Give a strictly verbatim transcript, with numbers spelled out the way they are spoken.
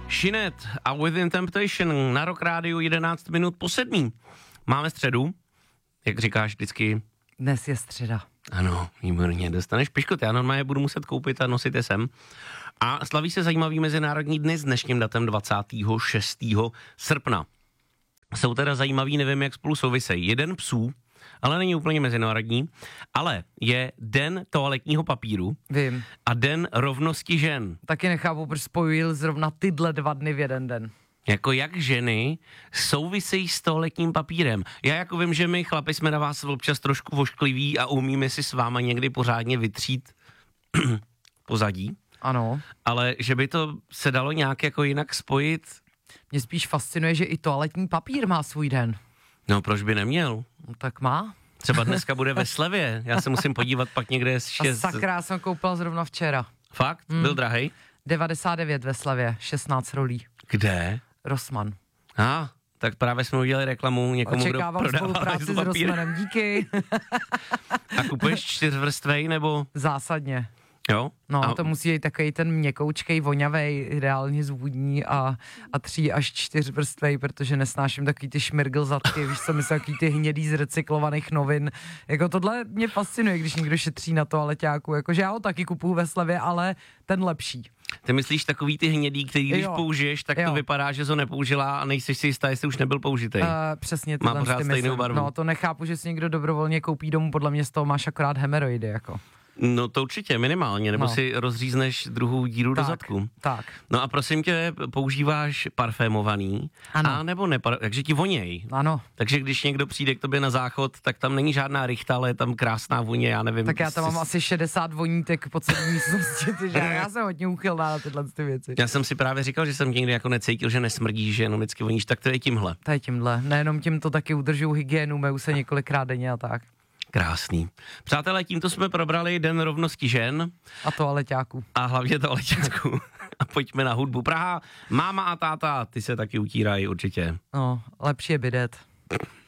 Sinead a Within Temptation na Rock Rádiu jedenáct minut po sedmí. Máme středu, jak říkáš vždycky. Dnes je středa. Ano, výborně, dostaneš piškot, já normálně budu muset koupit a nosit je sem. A slaví se zajímavý mezinárodní dny s dnešním datem dvacátého šestého srpna. Jsou teda zajímavý, nevím, jak spolu souvisejí. Jeden psů, ale není úplně mezinárodní, ale je den toaletního papíru. Vím. A den rovnosti žen. Taky nechápu, proč spojil zrovna tyhle dva dny v jeden den. Jako jak ženy souvisejí s toaletním papírem. Já jako vím, že my chlapi jsme na vás občas trošku voškliví a umíme si s váma někdy pořádně vytřít pozadí. Ano. Ale že by to se dalo nějak jako jinak spojit. Mě spíš fascinuje, že i toaletní papír má svůj den. No proč by neměl? No, tak má. Třeba dneska bude ve slevě. Já se musím podívat pak někde z šest... A sakra, jsem koupila zrovna včera. Fakt? Hmm. Byl drahej? devadesát devět ve slevě, šestnáct rolí. Kde? Rossmann. A, ah, tak právě jsme udělali reklamu někomu, Očekávám kdo prodává spolupráci s Rossmannem, díky. A kupuješ čtyřvrstvej, nebo? Zásadně. Jo? No, a... to musí být takový ten měkoučkej, vonavej, ideálně zvůdní a, a tří až čtyř vrstvej, protože nesnáším takový ty šmirgl zadky, víš co, myslím, takový ty hnědý z recyklovaných novin. Jako tohle mě fascinuje, když někdo šetří na toaleťáku, jakože já ho taky kupuju ve slevě, ale ten lepší. Ty myslíš takový ty hnědý, který když jo. použiješ, tak jo. to vypadá, že jsi ho nepoužila a nejseš si jistá, jestli už nebyl použitej. Uh, přesně Má pořád stejnou barvu. No to nechápu, že si někdo dobrovolně koupí domů, podle mě z toho máš akorát hemeroidy, jako. No to určitě, minimálně, nebo no. si rozřízneš druhou díru tak, do zadku. Tak. No a prosím tě, používáš parfémovaný, ano. a nebo nepar... takže ti voněj. Ano. Takže když někdo přijde k tobě na záchod, tak tam není žádná rychta, ale je tam krásná vůně, já nevím. Tak já tam jsi... mám asi šedesát vonítek po celé místnosti, takže já jsem hodně úchylná na tyhle ty věci. Já jsem si právě říkal, že jsem někdy jako necítil, že nesmrdíš, že jenom vždycky voníš, tak to je tímhle. To je tímhle, nejenom tím to taky udržuju hygienu, meju se několikrát denně a tak. Krásný. Přátelé, tímto jsme probrali Den rovnosti žen. A toaleťáků. A hlavně toaleťáků. A pojďme na hudbu. Praha, máma a táta, ty se taky utírají určitě. No, lepší je bidet.